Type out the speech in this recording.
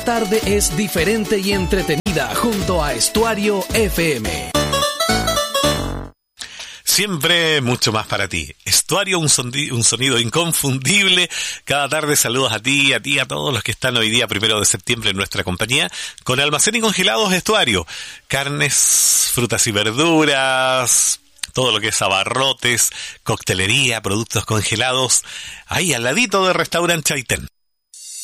Tarde es diferente y entretenida junto a Estuario FM. Siempre mucho más para ti. Estuario, un sonido inconfundible. Cada tarde saludos a ti, a todos los que están hoy día 1 de septiembre en nuestra compañía con Almacén y Congelados Estuario. Carnes, frutas y verduras, todo lo que es abarrotes, coctelería, productos congelados. Ahí al ladito de Restaurante Chaitén.